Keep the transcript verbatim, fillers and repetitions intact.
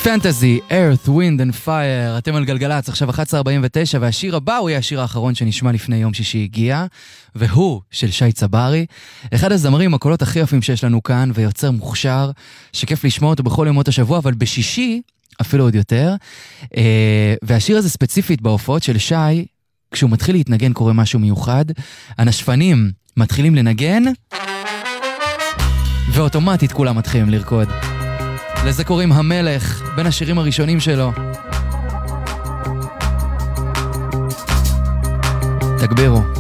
פנטזי, Earth, Wind and Fire, אתם על גלגלץ, עכשיו אחת עשרה ארבעים ותשע, והשיר הבא הוא יהיה השיר האחרון שנשמע לפני יום שישי הגיע, והוא של שי צברי, אחד הזמרים הקולות הכי יפים שיש לנו כאן, ויוצר מוכשר, שכיף לשמוע אותו בכל ימות השבוע, אבל בשישי, אפילו עוד יותר, והשיר הזה ספציפית בהופעות של שי, כשהוא מתחיל להתנגן קורה משהו מיוחד, הנשפנים מתחילים לנגן, ואוטומטית כולם מתחילים לרקוד. לזה קוראים המלך, בין השירים הראשונים שלו. תגבירו.